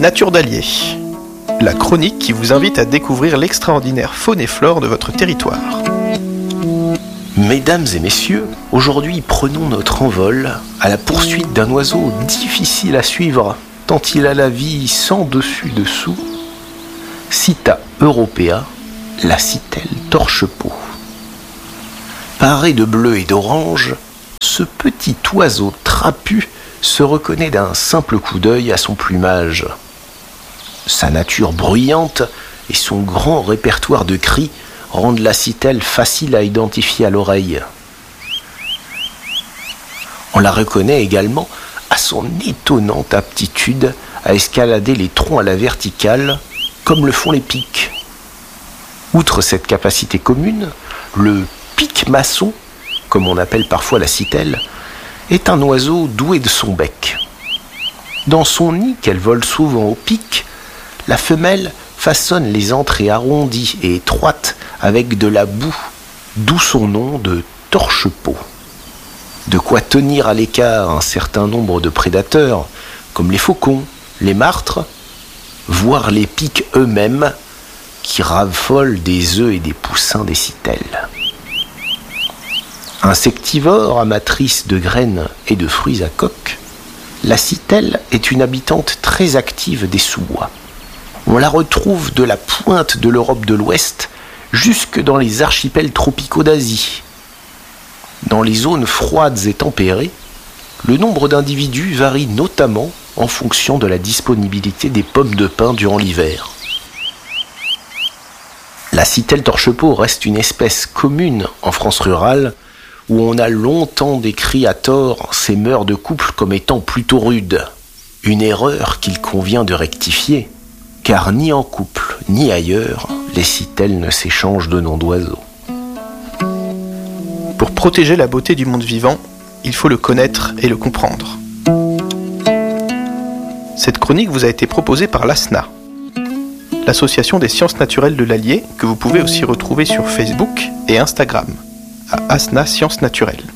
Nature d'Allier, la chronique qui vous invite à découvrir l'extraordinaire faune et flore de votre territoire. Mesdames et messieurs, aujourd'hui prenons notre envol à la poursuite d'un oiseau difficile à suivre tant il a la vie sans dessus-dessous. Sitta europea, la citelle torche-peau. Paré de bleu et d'orange, ce petit oiseau trapu se reconnaît d'un simple coup d'œil à son plumage. Sa nature bruyante et son grand répertoire de cris rendent la citelle facile à identifier à l'oreille. On la reconnaît également à son étonnante aptitude à escalader les troncs à la verticale, comme le font les pics. Outre cette capacité commune, le pic-maçon, comme on appelle parfois la citelle, est un oiseau doué de son bec. Dans son nid, qu'elle vole souvent au pic, la femelle façonne les entrées arrondies et étroites avec de la boue, d'où son nom de torche-peau. De quoi tenir à l'écart un certain nombre de prédateurs, comme les faucons, les martres, voire les pics eux-mêmes, qui raffolent des œufs et des poussins des citelles. Insectivore, amatrice de graines et de fruits à coque, la citelle est une habitante très active des sous-bois. On la retrouve de la pointe de l'Europe de l'Ouest jusque dans les archipels tropicaux d'Asie. Dans les zones froides et tempérées, le nombre d'individus varie notamment en fonction de la disponibilité des pommes de pin durant l'hiver. La citelle torche-peau reste une espèce commune en France rurale où on a longtemps décrit à tort ses mœurs de couple comme étant plutôt rudes. Une erreur qu'il convient de rectifier. Car ni en couple, ni ailleurs, les citelles ne s'échangent de noms d'oiseaux. Pour protéger la beauté du monde vivant, il faut le connaître et le comprendre. Cette chronique vous a été proposée par l'ASNA, l'association des sciences naturelles de l'Allier, que vous pouvez aussi retrouver sur Facebook et Instagram, à ASNA Sciences Naturelles.